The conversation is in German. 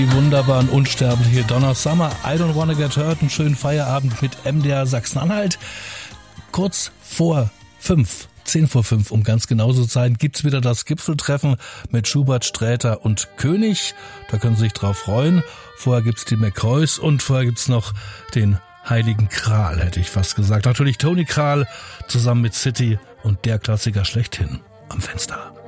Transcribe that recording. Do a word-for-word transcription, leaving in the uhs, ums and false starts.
Die wunderbaren, unsterbliche Donna Summer, I Don't Wanna Get Hurt, einen schönen Feierabend mit M D R Sachsen-Anhalt. Kurz vor fünf, zehn vor fünf, um ganz genau zu sein, gibt's wieder das Gipfeltreffen mit Schubert, Sträter und König. Da können Sie sich drauf freuen. Vorher gibt's die McCoys und vorher gibt's noch den Heiligen Kral, hätte ich fast gesagt. Natürlich Toni Kral zusammen mit City und der Klassiker schlechthin am Fenster.